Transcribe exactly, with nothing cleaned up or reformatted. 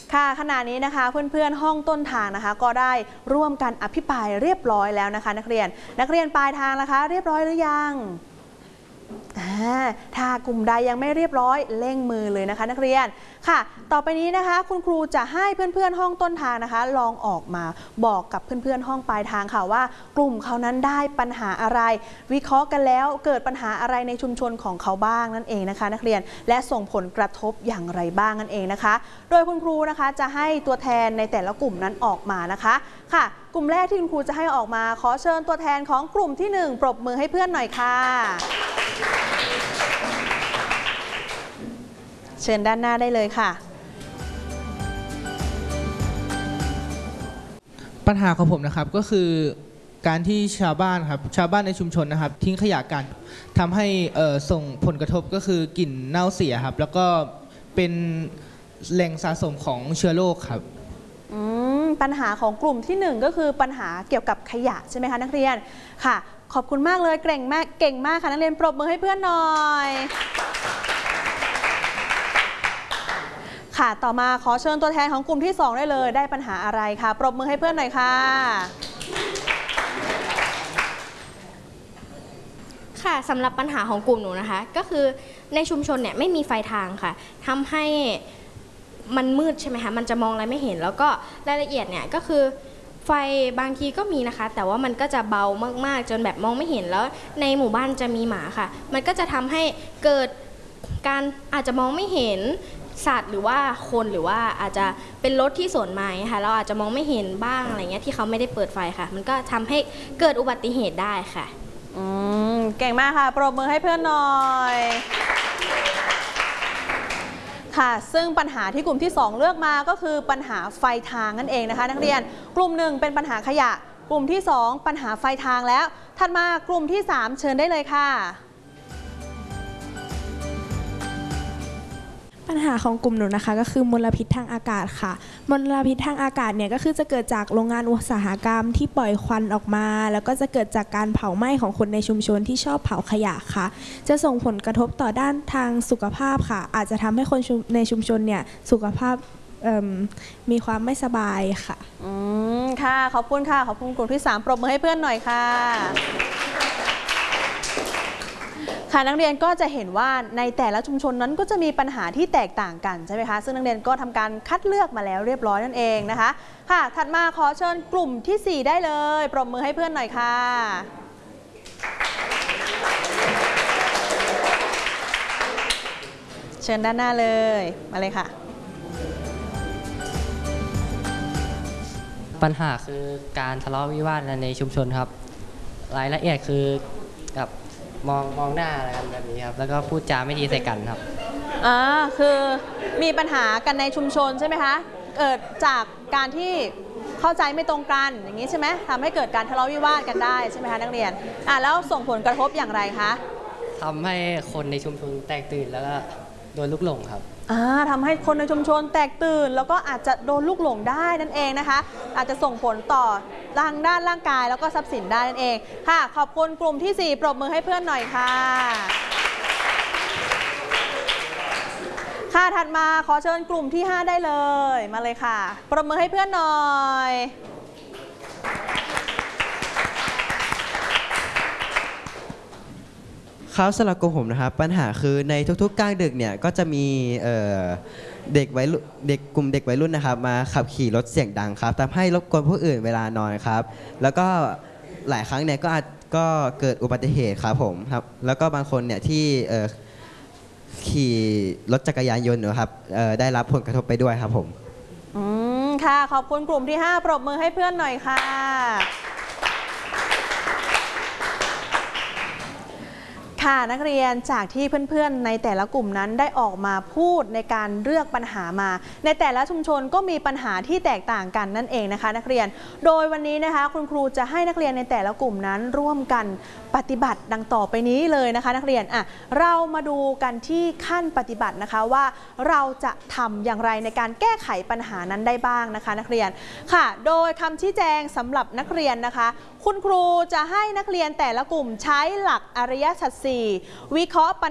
ค่ะขณะนี้นะคะเพื่อนๆห้องต้นทางนะคะก็ได้ร่วมกันอภิปรายเรียบร้อยแล้วนะคะนักเรียนนักเรียนปลายทางนะคะเรียบร้อยหรือยังถ้ากลุ่มใดยังไม่เรียบร้อยเร่งมือเลยนะคะนักเรียนค่ะต่อไปนี้นะคะคุณครูจะให้เพื่อนๆห้องต้นทางนะคะลองออกมาบอกกับเพื่อนๆห้องปลายทางค่ะว่ากลุ่มเขานั้นได้ปัญหาอะไรวิเคราะห์กันแล้วเกิดปัญหาอะไรในชุมชนของเขาบ้างนั่นเองนะคะนักเรียนและส่งผลกระทบอย่างไรบ้างนั่นเองนะคะโดยคุณครูนะคะจะให้ตัวแทนในแต่ละกลุ่มนั้นออกมานะคะค่ะกลุ่มแรกที่คุณครูจะให้ออกมาขอเชิญตัวแทนของกลุ่มที่หนึ่งปรบมือให้เพื่อนหน่อยค่ะเชิญด้านหน้าได้เลยค่ะปัญหาของผมนะครับก็คือการที่ชาวบ้านครับชาวบ้านในชุมชนนะครับทิ้งขยะกันทำให้ส่งผลกระทบก็คือกลิ่นเน่าเสียครับแล้วก็เป็นแหล่งสะสมของเชื้อโรคครับปัญหาของกลุ่มที่หนึ่งก็คือปัญหาเกี่ยวกับขยะใช่ไหมคะนักเรียนค่ะขอบคุณมากเลยเก่งมากเก่งมากค่ะนักเรียนปรบมือให้เพื่อนหน่อยค่ะต่อมาขอเชิญตัวแทนของกลุ่มที่สองได้เลยได้ปัญหาอะไรคะปรบมือให้เพื่อนหน่อยค่ะค่ะสำหรับปัญหาของกลุ่มหนูนะคะก็คือในชุมชนเนี่ยไม่มีไฟทางค่ะทำให้มันมืดใช่ไหมคะมันจะมองอะไรไม่เห็นแล้วก็รายละเอียดเนี่ยก็คือไฟบางทีก็มีนะคะแต่ว่ามันก็จะเบามากๆจนแบบมองไม่เห็นแล้วในหมู่บ้านจะมีหมาค่ะมันก็จะทำให้เกิดการอาจจะมองไม่เห็นสัตว์หรือว่าคนหรือว่าอาจจะเป็นรถที่สวนมาค่ะเราอาจจะมองไม่เห็นบ้างอะไรเงี้ยที่เขาไม่ได้เปิดไฟค่ะมันก็ทำให้เกิดอุบัติเหตุได้ค่ะอืมเก่งมากค่ะปรบมือให้เพื่อนหน่อยค่ะซึ่งปัญหาที่กลุ่มที่สองเลือกมาก็คือปัญหาไฟทางนั่นเองนะคะนักเรียนกลุ่มหนึ่งเป็นปัญหาขยะกลุ่มที่สองปัญหาไฟทางแล้วถัดมากลุ่มที่สามเชิญได้เลยค่ะปัญหาของกลุ่มหนูนะคะก็คือมลพิษทางอากาศค่ะมลพิษทางอากาศเนี่ยก็คือจะเกิดจากโรงงานอุตสาหกรรมที่ปล่อยควันออกมาแล้วก็จะเกิดจากการเผาไหม้ของคนในชุมชนที่ชอบเผาขยะค่ะจะส่งผลกระทบต่อด้านทางสุขภาพค่ะอาจจะทำให้คนในชุมชนเนี่ยสุขภาพมีความไม่สบายค่ะอืมค่ะขอบคุณค่ะขอบคุณกลุ่มที่สามปรบมือให้เพื่อนหน่อยค่ะค่ะนักเรียนก็จะเห็นว่าในแต่ละชุมชนนั้นก็จะมีปัญหาที่แตกต่างกันใช่ไหมคะซึ่งนักเรียนก็ทำการคัดเลือกมาแล้วเรียบร้อยนั่นเองนะคะค่ะถัดมาขอเชิญกลุ่มที่สี่ได้เลยปรบมือให้เพื่อนหน่อยค่ะเชิญด้านหน้าเลยมาเลยค่ะปัญหาคือการทะเลาะวิวาทในชุมชนครับรายละเอียดคือกับมองมองหน้าอะไรกันแบบนี้ครับแล้วก็พูดจาไม่ดีใส่กันครับอ่าคือมีปัญหากันในชุมชนใช่ไหมคะเกิดจากการที่เข้าใจไม่ตรงกันอย่างนี้ใช่ไหมทำให้เกิดการทะเลาะวิวาทกันได้ใช่ไหมคะนักเรียนอ่าแล้วส่งผลกระทบอย่างไรคะทำให้คนในชุมชนแตกตื่นแล้วก็โดนลูกหลงครับอ่าทำให้คนในชุมชนแตกตื่นแล้วก็อาจจะโดนลูกหลงได้นั่นเองนะคะอาจจะส่งผลต่อทางด้านร่างกายแล้วก็ทรัพย์สินได้นั่นเองค่ะขอบคุณกลุ่มที่สี่ปรบมือให้เพื่อนหน่อยค่ะค่ะถัดมาขอเชิญกลุ่มที่ห้าได้เลยมาเลยค่ะปรบมือให้เพื่อนหน่อยครับสำหรับกลุ่มผมนะครับปัญหาคือในทุกๆกลางดึกเนี่ยก็จะมีเด็กวัยเด็กกลุ่มเด็กวัยรุ่นนะครับมาขับขี่รถเสียงดังครับทำให้รบกวนผู้อื่นเวลานอนครับแล้วก็หลายครั้งเนี่ยก็อาจก็เกิดอุบัติเหตุครับผมครับแล้วก็บางคนเนี่ยที่ขี่รถจักรยานยนต์นะครับได้รับผลกระทบไปด้วยครับผมอืมค่ะขอบคุณกลุ่มที่ห้าปรบมือให้เพื่อนหน่อยค่ะค่ะนักเรียนจากที่เพื่อนๆในแต่ละกลุ่มนั้นได้ออกมาพูดในการเลือกปัญหามาในแต่ละชุมชนก็มีปัญหาที่แตกต่างกันนั่นเองนะคะนักเรียนโดยวันนี้นะคะคุณครูจะให้นักเรียนในแต่ละกลุ่มนั้นร่วมกันปฏิบัติดังต่อไปนี้เลยนะคะนักเรียนอ่ะเรามาดูกันที่ขั้นปฏิบัตินะคะว่าเราจะทำอย่างไรในการแก้ไขปัญหานั้นได้บ้างนะคะนักเรียนค่ะโดยคำชี้แจงสำหรับนักเรียนนะคะคุณครูจะให้นักเรียนแต่ละกลุ่มใช้หลักอริยสัจสี่วิเคราะห์ปัญ